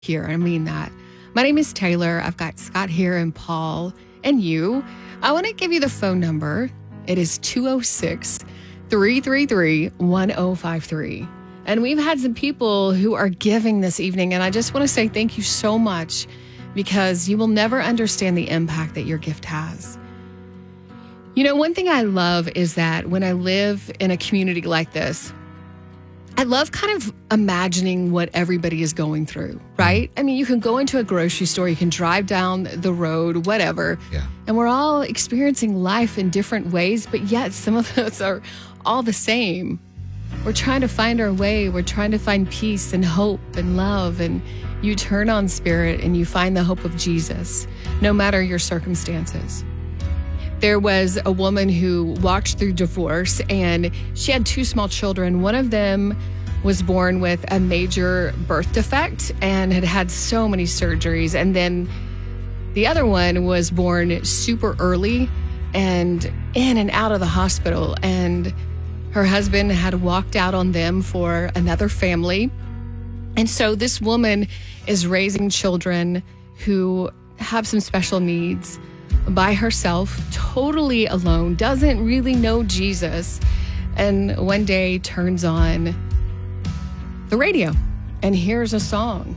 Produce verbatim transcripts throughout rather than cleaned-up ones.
here. I mean that. My name is Taylor. I've got Scott here and Paul and you. I want to give you the phone number. It is two oh six, three three three, one oh five three. And we've had some people who are giving this evening, and I just want to say thank you so much, because you will never understand the impact that your gift has. You know, one thing I love is that when I live in a community like this, I love kind of imagining what everybody is going through, right? I mean, you can go into a grocery store, you can drive down the road, whatever, Yeah. and we're all experiencing life in different ways, but yet some of us are all the same. We're trying to find our way. We're trying to find peace and hope and love, and you turn on Spirit and you find the hope of Jesus, no matter your circumstances. There was a woman who walked through divorce, and she had two small children. One of them was born with a major birth defect and had had so many surgeries. And then the other one was born super early and in and out of the hospital. And her husband had walked out on them for another family. And so this woman is raising children who have some special needs by herself, totally alone, doesn't really know Jesus, and one day turns on the radio and hears a song.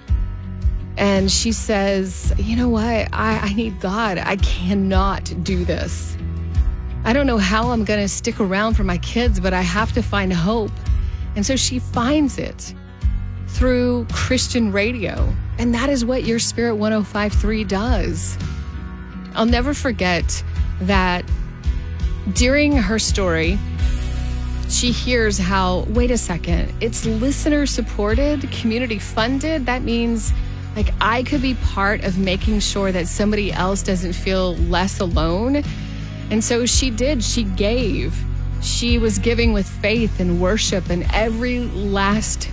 And she says, you know what? I, I need God. I cannot do this. I don't know how I'm going to stick around for my kids, but I have to find hope. And so she finds it through Christian radio. And that is what your Spirit one oh five point three does. I'll never forget that during her story, she hears how, wait a second, it's listener supported, community funded. That means like I could be part of making sure that somebody else doesn't feel less alone. And so she did, she gave. She was giving with faith and worship and every last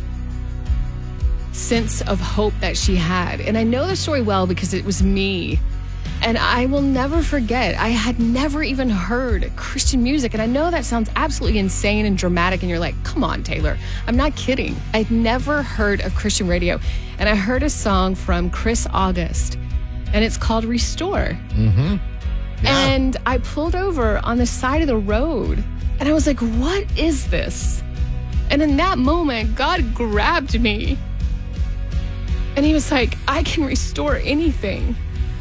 sense of hope that she had. And I know the story well because it was me. And I will never forget, I had never even heard Christian music. And I know that sounds absolutely insane and dramatic. And you're like, come on, Taylor. I'm not kidding. I'd never heard of Christian radio. And I heard a song from Chris August, and it's called Restore. Mm-hmm. Yeah. And I pulled over on the side of the road, and I was like, what is this? And in that moment, God grabbed me. And he was like, I can restore anything.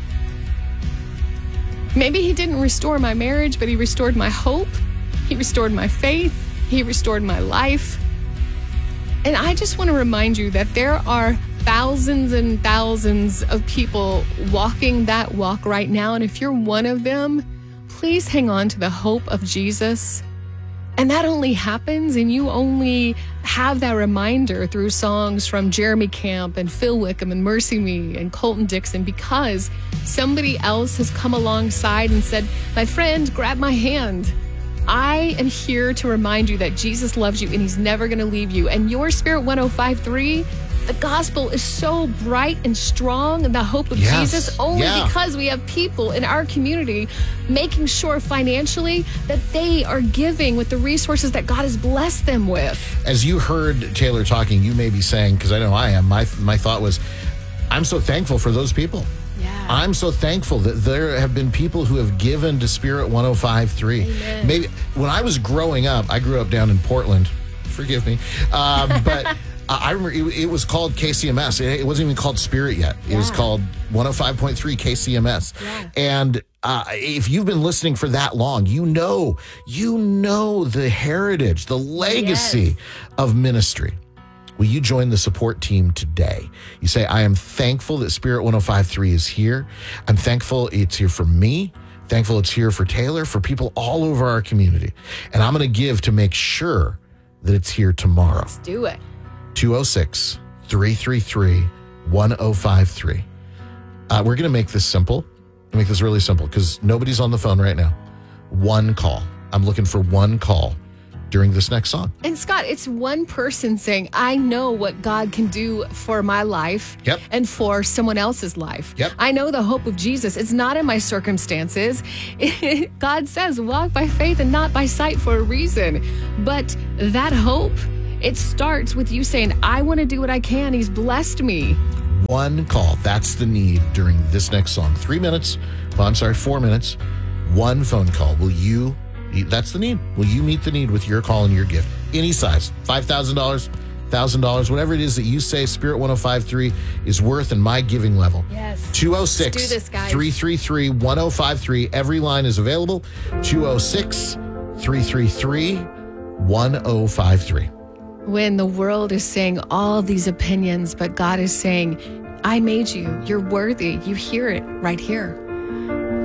Maybe he didn't restore my marriage, but he restored my hope. He restored my faith. He restored my life. And I just want to remind you that there are thousands and thousands of people walking that walk right now. And if you're one of them, please hang on to the hope of Jesus. And that only happens, and you only have that reminder through songs from Jeremy Camp and Phil Wickham and Mercy Me and Colton Dixon, because somebody else has come alongside and said, my friend, grab my hand. I am here to remind you that Jesus loves you and he's never going to leave you. And your Spirit one oh five point three, the gospel is so bright and strong, and the hope of Yes. Jesus, only Yeah. because we have people in our community making sure financially that they are giving with the resources that God has blessed them with. As you heard Taylor talking, you may be saying, because I know I am, my my thought was, I'm so thankful for those people. Yeah. I'm so thankful that there have been people who have given to Spirit one oh five point three. Amen. Maybe when I was growing up, I grew up down in Portland. Forgive me. Um, but I remember it, it was called K C M S. It, it wasn't even called Spirit yet. It was Yeah. called one oh five point three K C M S. Yeah. And uh, if you've been listening for that long, you know, you know the heritage, the legacy Yes. of ministry. Will you join the support team today? You say, I am thankful that Spirit one oh five point three is here. I'm thankful it's here for me. Thankful it's here for Taylor, for people all over our community. And I'm going to give to make sure that it's here tomorrow. Let's do it. two oh six, three three three, one oh five three. Uh, we're going to make this simple. Make this really simple because nobody's on the phone right now. One call. I'm looking for one call during this next song. And Scott, it's one person saying, I know what God can do for my life Yep. and for someone else's life. Yep. I know the hope of Jesus. It's not in my circumstances. God says, walk by faith and not by sight for a reason. But that hope, it starts with you saying, I want to do what I can. He's blessed me. One call. That's the need during this next song. Three minutes. Well, I'm sorry, four minutes. One phone call. Will you, that's the need. Will you meet the need with your call and your gift? Any size. five thousand dollars, one thousand dollars, whatever it is that you say Spirit one oh five three is worth in my giving level. Yes. two oh six, Let's do this, guys. three three three, one oh five three. Every line is available. two oh six, three three three, one oh five three. When the world is saying all these opinions, but God is saying, I made you. You're worthy. You hear it right here.